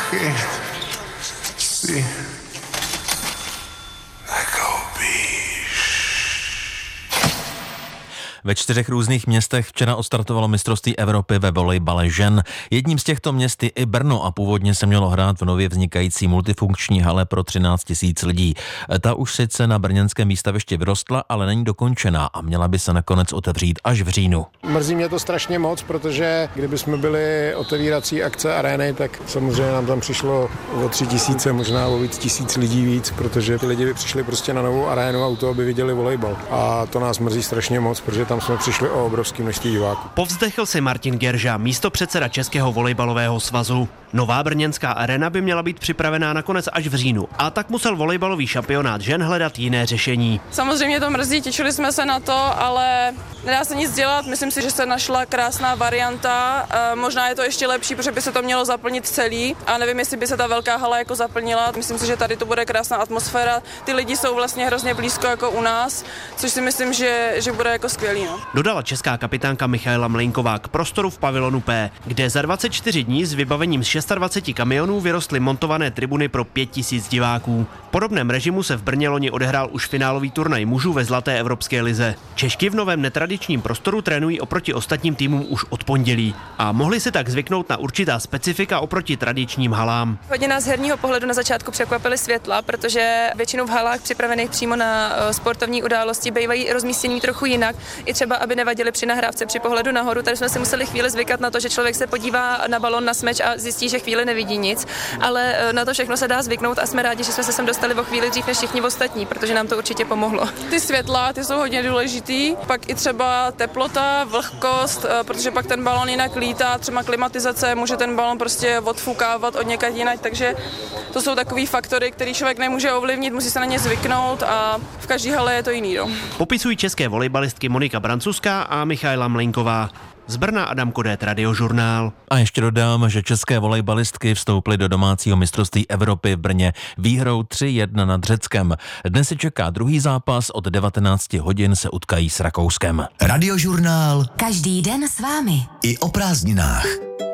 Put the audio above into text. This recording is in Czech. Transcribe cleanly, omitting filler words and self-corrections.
can't see Ve 4 různých městech včera odstartovalo mistrovství Evropy ve volejbale žen. Jedním z těchto měst je i Brno a původně se mělo hrát v nově vznikající multifunkční hale pro 13 000 lidí. Ta už sice na brněnském výstavišti vyrostla, ale není dokončená a měla by se nakonec otevřít až v říjnu. Mrzí mě to strašně moc, protože kdyby jsme byli otevírací akce arény, tak samozřejmě nám tam přišlo o 3 000, možná o víc tisíc lidí víc, protože ty lidi by přišli prostě na novou arénu a u toho by viděli volejbal. A to nás mrzí strašně moc, protože tam jsme přišli o obrovské množství diváků. Povzdechl si Martin Gerža, místopředseda Českého volejbalového svazu. Nová brněnská arena by měla být připravená nakonec až v říjnu a tak musel volejbalový šampionát žen hledat jiné řešení. Samozřejmě to mrzí, těšili jsme se na to, ale nedá se nic dělat. Myslím si, že se našla krásná varianta. Možná je to ještě lepší, protože by se to mělo zaplnit celý a nevím, jestli by se ta velká hala jako zaplnila. Myslím si, že tady to bude krásná atmosféra. Ty lidi jsou vlastně hrozně blízko jako u nás, což si myslím, že bude jako skvělý. No. Dodala česká kapitánka Michaela Mlejnková k prostoru v pavilonu P, kde za 24 dní s vybavením z 26 kamionů vyrostly montované tribuny pro 5 000 diváků. V podobném režimu se v Brně loni odehrál už finálový turnaj mužů ve Zlaté evropské lize. Češky v novém netradičním prostoru trénují oproti ostatním týmům už od pondělí a mohli si tak zvyknout na určitá specifika oproti tradičním halám. Hodně nás z herního pohledu na začátku překvapily světla, protože většinou v halách připravených přímo na sportovní události bývají rozmístění trochu jinak, i třeba aby nevadili při nahrávce při pohledu nahoru. Tady jsme si museli chvíli zvykat na to, že člověk se podívá na balon, na smeč a zjistí, že chvíli nevidí nic, ale na to všechno se dá zvyknout a jsme rádi, že jsme se sem dostali o chvíli dřív než všichni ostatní, protože nám to určitě pomohlo. Ty světla, ty jsou hodně důležitý, pak i třeba teplota, vlhkost, protože pak ten balon jinak lítá, třeba klimatizace, může ten balon prostě odfukávat od někať jinak, takže to jsou takový faktory, který člověk nemůže ovlivnit, musí se na ně zvyknout a v každé hale je to jiný. No. Popisují české volejbalistky Monika Brancuská a Michaela Mlejnková. Z Brna Adam Kodét, Radiožurnál. A ještě dodám, že české volejbalistky vstoupily do domácího mistrovství Evropy v Brně výhrou 3-1 nad Řeckem. Dnes se čeká druhý zápas, od 19 hodin se utkají s Rakouskem. Radiožurnál. Každý den s vámi. I o prázdninách.